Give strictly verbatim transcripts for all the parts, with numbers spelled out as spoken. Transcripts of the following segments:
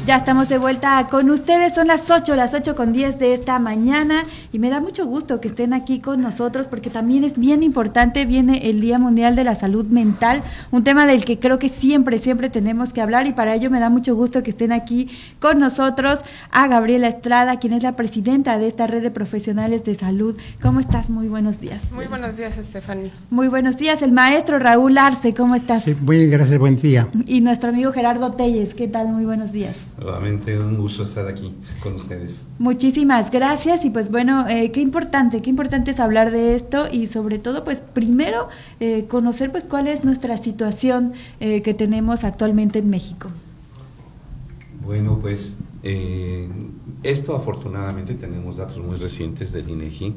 Ya estamos de vuelta con ustedes, son las ocho, las ocho con diez de esta mañana y me da mucho gusto que estén aquí con nosotros porque también es bien importante, viene el Día Mundial de la Salud Mental, un tema del que creo que siempre, siempre tenemos que hablar y para ello me da mucho gusto que estén aquí con nosotros a Gabriela Estrada, quien es la presidenta de esta red de profesionales de salud. ¿Cómo estás? Muy buenos días. Muy buenos días, Estefanía. Muy buenos días, el maestro Raúl Arce, ¿cómo estás? Sí, muy bien, gracias, buen día. Y nuestro amigo Gerardo Telles, ¿qué tal? Muy buenos días. Nuevamente un gusto estar aquí con ustedes. Muchísimas gracias y pues bueno, eh, qué importante, qué importante es hablar de esto y sobre todo pues primero eh, conocer pues cuál es nuestra situación eh, que tenemos actualmente en México. Bueno, pues eh, esto afortunadamente tenemos datos muy recientes del INEGI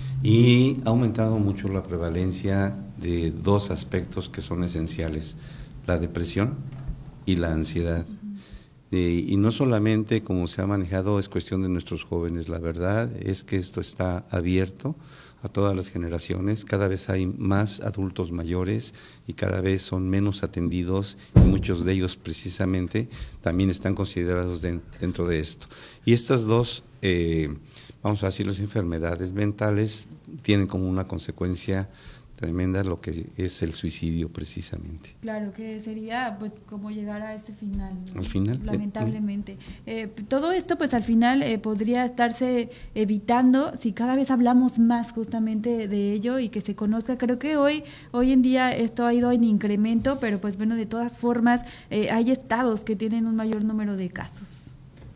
y ha aumentado mucho la prevalencia de dos aspectos que son esenciales, la depresión y la ansiedad. Eh, y no solamente como se ha manejado es cuestión de nuestros jóvenes, la verdad es que esto está abierto a todas las generaciones, cada vez hay más adultos mayores y cada vez son menos atendidos y muchos de ellos precisamente también están considerados de, dentro de esto. Y estas dos, eh, vamos a decir, las enfermedades mentales tienen como una consecuencia tremenda lo que es el suicidio precisamente. Claro, que sería pues como llegar a ese final, ¿no? Al final. Lamentablemente. Eh, eh, todo esto pues al final eh, podría estarse evitando si cada vez hablamos más justamente de ello y que se conozca. Creo que hoy, hoy en día esto ha ido en incremento, pero pues bueno, de todas formas eh, hay estados que tienen un mayor número de casos.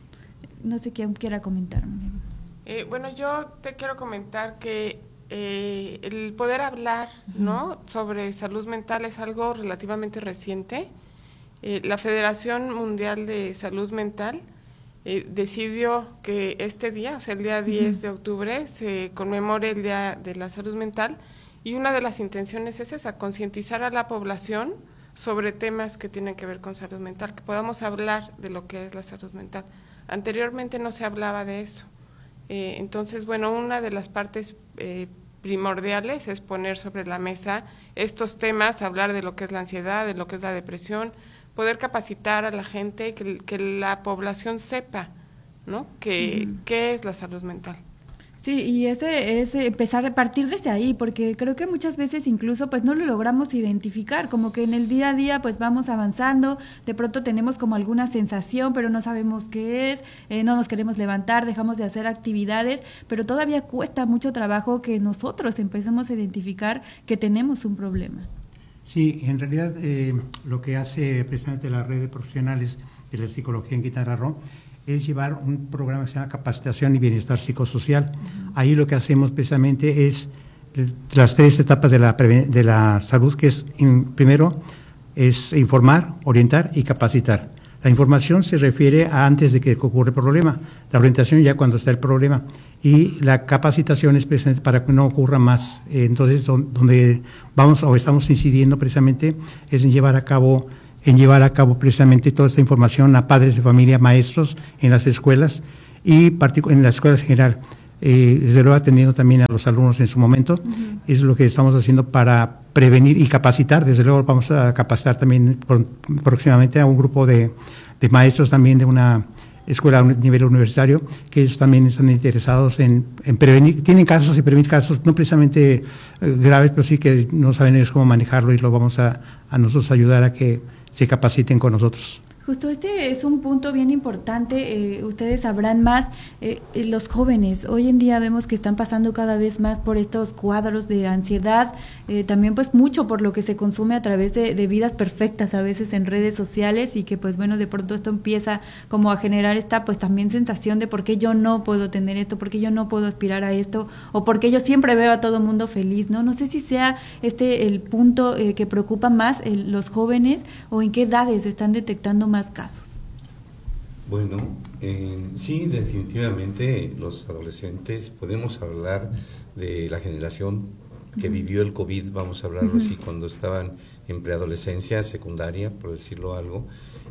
No sé quién quiera comentar. Eh, bueno, yo te quiero comentar que Eh, el poder hablar, ¿no?, sobre salud mental es algo relativamente reciente. Eh, la Federación Mundial de Salud Mental eh, decidió que este día, o sea, el día diez de octubre, se conmemore el Día de la Salud Mental y una de las intenciones es esa, concientizar a la población sobre temas que tienen que ver con salud mental, que podamos hablar de lo que es la salud mental. Anteriormente no se hablaba de eso. Eh, entonces, bueno, una de las partes eh, primordiales es poner sobre la mesa estos temas, hablar de lo que es la ansiedad, de lo que es la depresión, poder capacitar a la gente, que, que la población sepa, ¿no?, que, uh-huh. qué es la salud mental. Sí, y ese es empezar a partir desde ahí, porque creo que muchas veces incluso pues no lo logramos identificar, como que en el día a día pues vamos avanzando, de pronto tenemos como alguna sensación, pero no sabemos qué es, eh, no nos queremos levantar, dejamos de hacer actividades, pero todavía cuesta mucho trabajo que nosotros empecemos a identificar que tenemos un problema. Sí, en realidad eh, lo que hace precisamente la red de profesionales de la psicología en Quintana Roo es llevar un programa que se llama Capacitación y Bienestar Psicosocial. Uh-huh. Ahí lo que hacemos precisamente es las tres etapas de la, de la salud, que es, in, primero, es informar, orientar y capacitar. La información se refiere a antes de que ocurra el problema, la orientación ya cuando está el problema, y la capacitación es precisamente para que no ocurra más. Eh, entonces, don, donde vamos o estamos incidiendo precisamente es en llevar a cabo en llevar a cabo precisamente toda esta información a padres de familia, maestros en las escuelas y en las escuelas en general, eh, desde luego atendiendo también a los alumnos en su momento. Uh-huh. Es lo que estamos haciendo para prevenir y capacitar. Desde luego vamos a capacitar también por, próximamente a un grupo de, de maestros también de una escuela a nivel universitario, que ellos también están interesados en, en prevenir, tienen casos y prevenir casos no precisamente eh, graves, pero sí que no saben ellos cómo manejarlo y lo vamos a, a nosotros ayudar a que se capaciten con nosotros. Justo este es un punto bien importante, eh, ustedes sabrán más, eh, los jóvenes, hoy en día vemos que están pasando cada vez más por estos cuadros de ansiedad, eh, también pues mucho por lo que se consume a través de, de vidas perfectas a veces en redes sociales y que pues bueno, de pronto esto empieza como a generar esta pues también sensación de por qué yo no puedo tener esto, por qué yo no puedo aspirar a esto o por qué yo siempre veo a todo mundo feliz, ¿no? No sé si sea este el punto eh, que preocupa más el, los jóvenes o en qué edades están detectando más casos. Bueno, eh, sí, definitivamente los adolescentes, podemos hablar de la generación que uh-huh. vivió el COVID, vamos a hablarlo uh-huh. así, cuando estaban en preadolescencia, secundaria, por decirlo algo,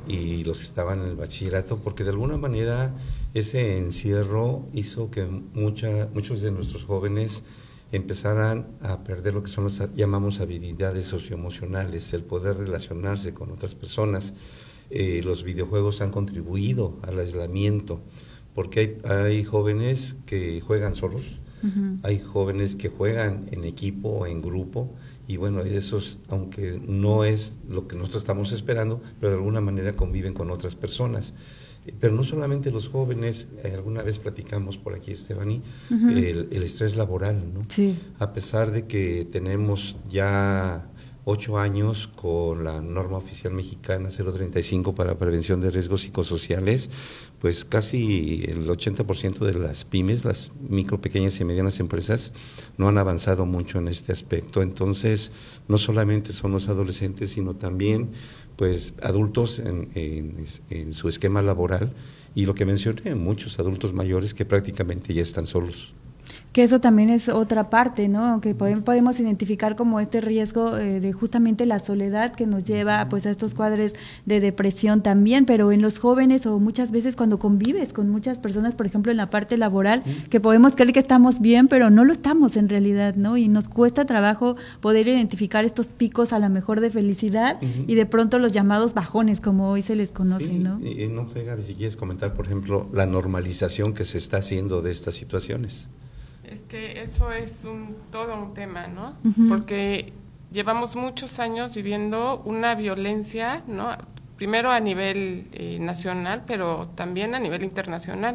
y los que estaban en el bachillerato, porque de alguna manera ese encierro hizo que mucha, muchos de nuestros jóvenes empezaran a perder lo que son las llamamos habilidades socioemocionales, el poder relacionarse con otras personas. eh, los videojuegos han contribuido al aislamiento, porque hay, hay jóvenes que juegan solos, uh-huh. hay jóvenes que juegan en equipo o en grupo, y bueno, esos, aunque no es lo que nosotros estamos esperando, pero de alguna manera conviven con otras personas. Pero no solamente los jóvenes, eh, alguna vez platicamos por aquí, Estefany, uh-huh. el, el estrés laboral, ¿no? Sí. A pesar de que tenemos ya ocho años con la norma oficial mexicana cero treinta y cinco para prevención de riesgos psicosociales, pues casi el ochenta por ciento de las pymes, las micro, pequeñas y medianas empresas, no han avanzado mucho en este aspecto. Entonces, no solamente son los adolescentes, sino también pues adultos en, en, en su esquema laboral, y lo que mencioné, muchos adultos mayores que prácticamente ya están solos. Que eso también es otra parte, ¿no? Que podemos identificar como este riesgo eh, de justamente la soledad que nos lleva pues a estos cuadros de depresión también, pero en los jóvenes o muchas veces cuando convives con muchas personas, por ejemplo en la parte laboral, que podemos creer que estamos bien, pero no lo estamos en realidad, ¿no? Y nos cuesta trabajo poder identificar estos picos a lo mejor de felicidad uh-huh. y de pronto los llamados bajones, como hoy se les conoce, sí, ¿no? Y, no sé, Gaby, si quieres comentar, por ejemplo, la normalización que se está haciendo de estas situaciones. Es que eso es un, todo un tema, ¿no? Uh-huh. Porque llevamos muchos años viviendo una violencia, ¿no? Primero a nivel eh, nacional, pero también a nivel internacional.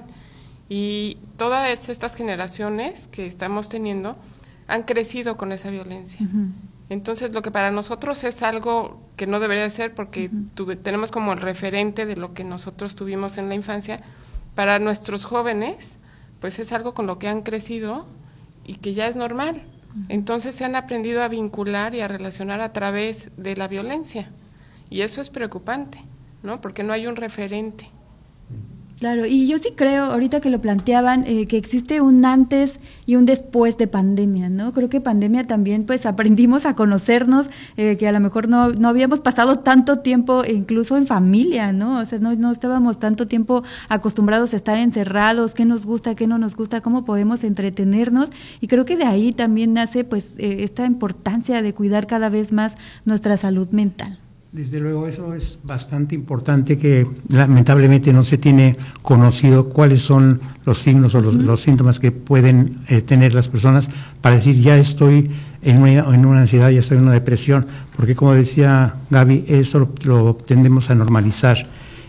Y todas estas generaciones que estamos teniendo han crecido con esa violencia. Uh-huh. Entonces, lo que para nosotros es algo que no debería ser, porque uh-huh. tuve, tenemos como el referente de lo que nosotros tuvimos en la infancia, para nuestros jóvenes pues es algo con lo que han crecido y que ya es normal. Entonces se han aprendido a vincular y a relacionar a través de la violencia, y eso es preocupante, ¿no? Porque no hay un referente. Claro, y yo sí creo, ahorita que lo planteaban, eh, que existe un antes y un después de pandemia, ¿no? Creo que pandemia también, pues, aprendimos a conocernos, eh, que a lo mejor no, no habíamos pasado tanto tiempo, incluso en familia, ¿no? O sea, no, no estábamos tanto tiempo acostumbrados a estar encerrados, qué nos gusta, qué no nos gusta, cómo podemos entretenernos, y creo que de ahí también nace, pues, eh, esta importancia de cuidar cada vez más nuestra salud mental. Desde luego, eso es bastante importante, que lamentablemente no se tiene conocido cuáles son los signos o los, uh-huh. los síntomas que pueden eh, tener las personas para decir ya estoy en una, en una ansiedad, ya estoy en una depresión, porque como decía Gaby, eso lo, lo tendemos a normalizar,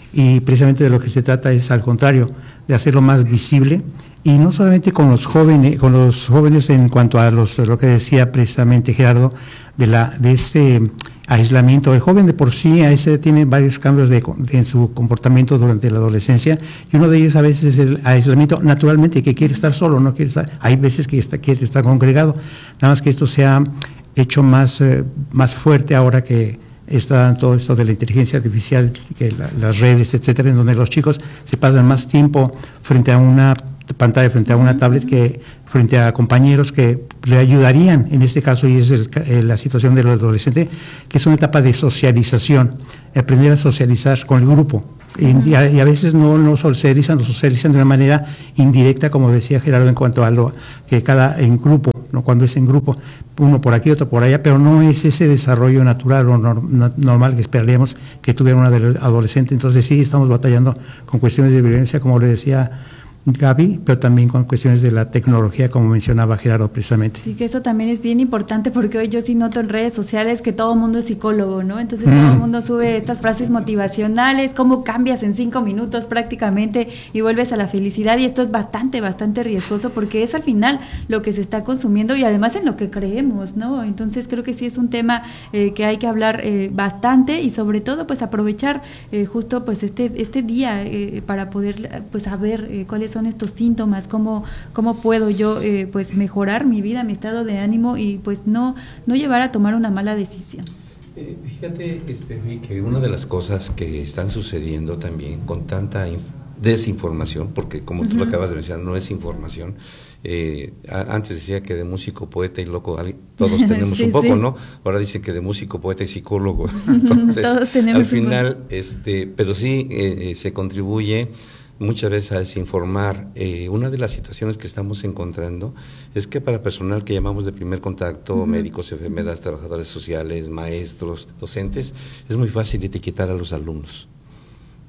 y precisamente de lo que se trata es al contrario, de hacerlo más visible, y no solamente con los jóvenes, con los jóvenes en cuanto a los, lo que decía precisamente Gerardo, de la de ese aislamiento. El joven de por sí a ese tiene varios cambios de, de, en su comportamiento durante la adolescencia, y uno de ellos a veces es el aislamiento naturalmente, que quiere estar solo, no quiere estar, hay veces que está, quiere estar congregado, nada más que esto se ha hecho más, eh, más fuerte ahora que está todo esto de la inteligencia artificial, que la, las redes, etcétera, en donde los chicos se pasan más tiempo frente a una pantalla, frente a una tablet, que frente a compañeros que le ayudarían, en este caso, y es el, la situación del adolescente, que es una etapa de socialización, aprender a socializar con el grupo. Uh-huh. Y, a, y a veces no, no socializan, lo socializan de una manera indirecta, como decía Gerardo, en cuanto a lo que cada en grupo, no cuando es en grupo, uno por aquí, otro por allá, pero no es ese desarrollo natural o norm, normal que esperaríamos que tuviera una adolescente. Entonces sí estamos batallando con cuestiones de violencia, como le decía Gaby, pero también con cuestiones de la tecnología, como mencionaba Gerardo precisamente. Sí, que eso también es bien importante, porque hoy yo sí noto en redes sociales que todo el mundo es psicólogo, ¿no? Entonces mm. todo el mundo sube estas frases motivacionales, cómo cambias en cinco minutos prácticamente y vuelves a la felicidad, y esto es bastante, bastante riesgoso, porque es al final lo que se está consumiendo y además en lo que creemos, ¿no? Entonces creo que sí es un tema eh, que hay que hablar eh, bastante, y sobre todo pues aprovechar eh, justo pues este este día eh, para poder pues saber eh, cuáles son son estos síntomas, cómo, cómo puedo yo eh, pues mejorar mi vida, mi estado de ánimo, y pues no, no llevar a tomar una mala decisión. Eh, fíjate, Estefi, que una de las cosas que están sucediendo también con tanta desinformación, porque como uh-huh. tú lo acabas de mencionar, no es información. Eh, a, antes decía que de músico, poeta y loco todos tenemos sí, un poco, sí. ¿no? Ahora dicen que de músico, poeta y psicólogo. Entonces, todos tenemos al final, este, pero sí eh, eh, se contribuye muchas veces a desinformar. Eh, una de las situaciones que estamos encontrando es que para personal que llamamos de primer contacto, uh-huh. médicos, enfermeras, trabajadores sociales, maestros, docentes, es muy fácil etiquetar a los alumnos.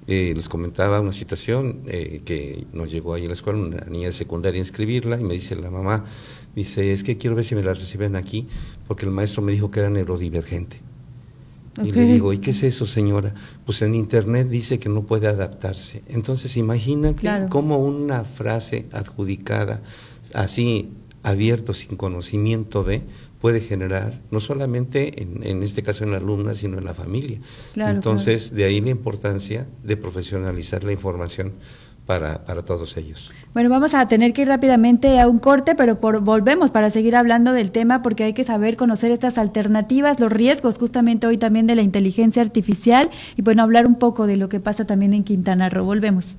eh, les comentaba una situación eh, que nos llegó ahí a la escuela, una niña de secundaria, inscribirla, y me dice la mamá, dice, es que quiero ver si me la reciben aquí, porque el maestro me dijo que era neurodivergente. Okay. Y le digo, ¿y qué es eso, señora? Pues en internet dice que no puede adaptarse. Entonces, imagínate claro. cómo una frase adjudicada, así abierto, sin conocimiento de, puede generar, no solamente en, en este caso en la alumna, sino en la familia. Claro, Entonces, claro. de ahí la importancia de profesionalizar la información para, para todos ellos. Bueno, vamos a tener que ir rápidamente a un corte, pero por, volvemos para seguir hablando del tema, porque hay que saber conocer estas alternativas, los riesgos justamente hoy también de la inteligencia artificial, y bueno, hablar un poco de lo que pasa también en Quintana Roo. Volvemos.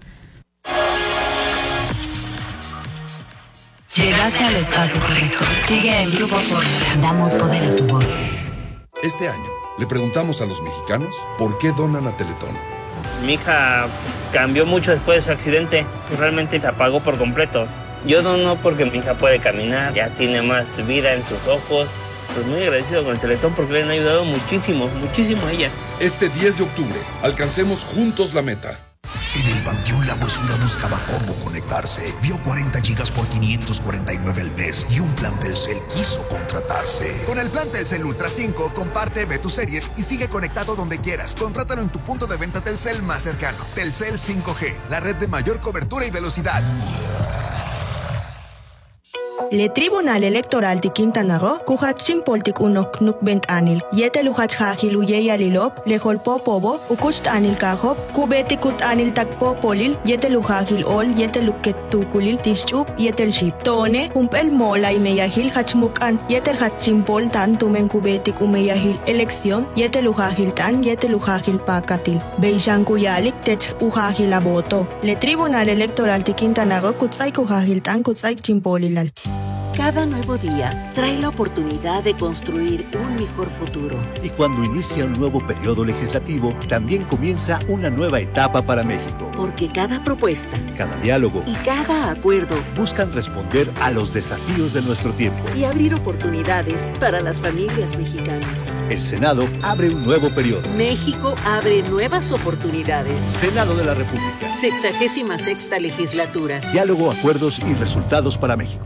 Llegaste al espacio correcto. Sigue el Grupo Fórmula. Damos poder a tu voz. Este año le preguntamos a los mexicanos por qué donan a Teletón. Mi hija cambió mucho después de su accidente. Realmente se apagó por completo. Yo dono porque mi hija puede caminar, ya tiene más vida en sus ojos. Pues muy agradecido con el Teletón porque le han ayudado muchísimo, muchísimo a ella. Este diez de octubre, alcancemos juntos la meta. En el Panteón La Huesuda buscaba cómo conectarse. Vio cuarenta gigas por quinientos cuarenta y nueve al mes y un plan Telcel quiso contratarse. Con el plan Telcel Ultra cinco, comparte, ve tus series y sigue conectado donde quieras. Contrátalo en tu punto de venta Telcel más cercano. Telcel cinco G, la red de mayor cobertura y velocidad. Le Tribunal Electoral de Quintana Roo, kuhatsin poltik unok nukbent anil, yete luhach hahil uyey alilop, lehol popobo, ukust anil kahop, kubetikut anil takpo polil, yete luhahil ol, yete luket tukulil tischup, yetel ship. Tone, humpel mola y meyahil hachmukan, yetel hatsin pol tan tumen kubetik umeyahil elección, yete luhahil tan, yete luhahil pakatil. Beishan kuyalik tech uhahil aboto. Le Tribunal Electoral de Quintana Roo, kutsay kuhahil tan, kutsay chimpolilal. Cada nuevo día trae la oportunidad de construir un mejor futuro. Y cuando inicia un nuevo periodo legislativo, también comienza una nueva etapa para México. Porque cada propuesta, cada diálogo y cada acuerdo buscan responder a los desafíos de nuestro tiempo y abrir oportunidades para las familias mexicanas. El Senado abre un nuevo periodo. México abre nuevas oportunidades. Senado de la República. Sexagésima sexta legislatura. Diálogo, acuerdos y resultados para México.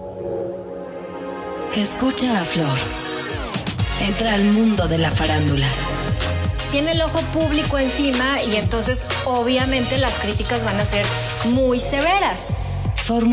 Escucha a Flor. Entra al mundo de la farándula. Tiene el ojo público encima y entonces obviamente las críticas van a ser muy severas. Fórmula